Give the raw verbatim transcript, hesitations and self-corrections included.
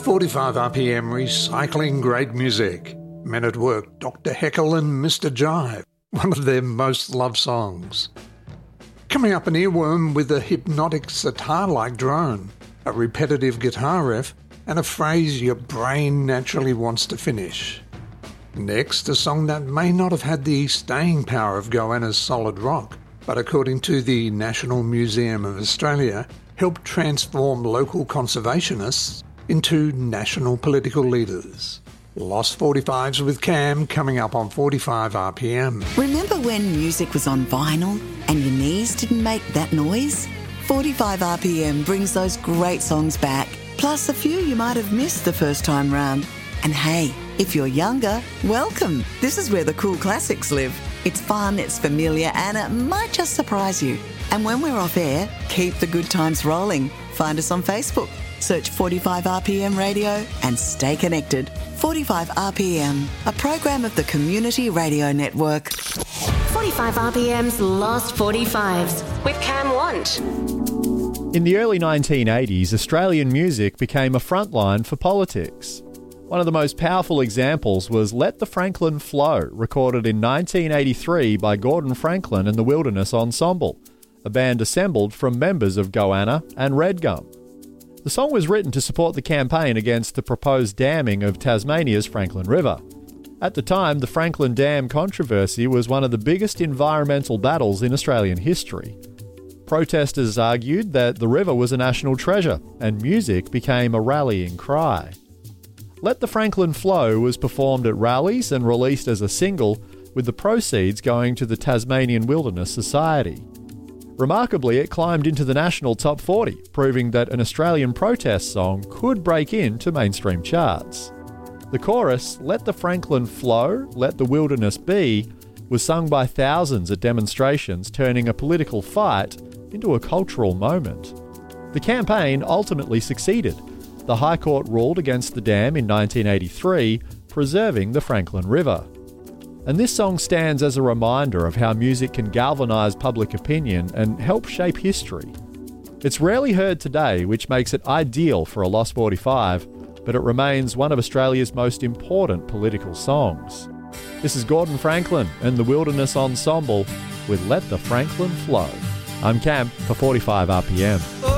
forty-five R P M recycling great music. Men at Work, Doctor Heckle and Mister Jive, one of their most loved songs. Coming up, an earworm with a hypnotic sitar-like drone, a repetitive guitar riff, and a phrase your brain naturally wants to finish. Next, a song that may not have had the staying power of Goanna's solid rock, but according to the National Museum of Australia, helped transform local conservationists into national political leaders. Lost forty-fives with Cam coming up on forty-five R P M. Remember when music was on vinyl and your knees didn't make that noise? forty-five R P M brings those great songs back, plus a few you might have missed the first time round. And hey, if you're younger, welcome. This is where the cool classics live. It's fun, it's familiar, and it might just surprise you. And when we're off air, keep the good times rolling. Find us on Facebook. Search forty-five R P M Radio and stay connected. forty-five R P M, a program of the Community Radio Network. forty-five R P M's Lost forty-fives with Cam Want. In the early nineteen eighties, Australian music became a frontline for politics. One of the most powerful examples was Let the Franklin Flow, recorded in nineteen eighty-three by Gordon Franklin and the Wilderness Ensemble, a band assembled from members of Goanna and Red Gum. The song was written to support the campaign against the proposed damming of Tasmania's Franklin River. At the time, the Franklin Dam controversy was one of the biggest environmental battles in Australian history. Protesters argued that the river was a national treasure, and music became a rallying cry. Let the Franklin Flow was performed at rallies and released as a single, with the proceeds going to the Tasmanian Wilderness Society. Remarkably, it climbed into the national top forty, proving that an Australian protest song could break into mainstream charts. The chorus, Let the Franklin Flow, Let the Wilderness Be, was sung by thousands at demonstrations, turning a political fight into a cultural moment. The campaign ultimately succeeded. The High Court ruled against the dam in nineteen eighty-three, preserving the Franklin River. And this song stands as a reminder of how music can galvanise public opinion and help shape history. It's rarely heard today, which makes it ideal for a Lost forty-five, but it remains one of Australia's most important political songs. This is Gordon Franklin and the Wilderness Ensemble with Let the Franklin Flow. I'm Cam for forty-five R P M.